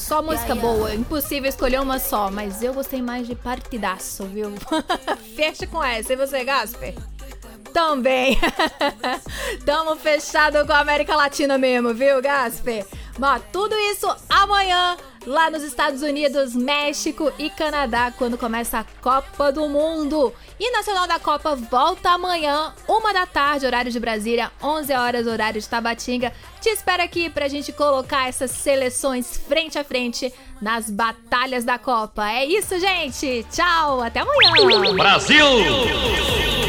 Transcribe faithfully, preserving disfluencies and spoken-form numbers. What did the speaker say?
só música boa. Impossível escolher uma só, mas eu gostei mais de Partidaço, viu? Fecha com essa. E você, Gasper? Também. Tamo fechado com a América Latina mesmo, viu, Gasper? Mas tudo isso amanhã, lá nos Estados Unidos, México e Canadá, quando começa a Copa do Mundo. E Nacional da Copa volta amanhã, uma da tarde, horário de Brasília, onze horas, horário de Tabatinga. Te espero aqui pra gente colocar essas seleções frente a frente nas batalhas da Copa. É isso, gente. Tchau, até amanhã. Brasil!